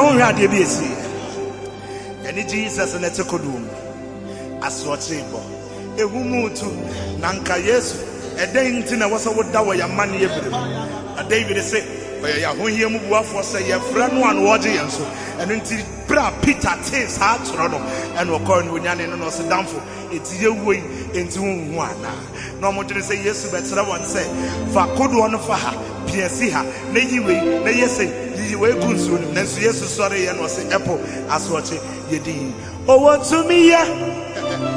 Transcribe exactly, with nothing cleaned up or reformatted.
won't have the B C. And Jesus and let's go doom. As what chamber. A woman to Nanka, yes, a day in Tina was a wood that way a money every a David say, who you move for say a friend one watching and so, and until Bra Peter takes heart to run and will call you and no sit down for it's your way into one. No more to say yes, but someone say, for could one for her, P S C her, Lady way, they yes say, you will good soon, and so yes, sorry, and was apple as watching ye did. Oh, what to me, yeah.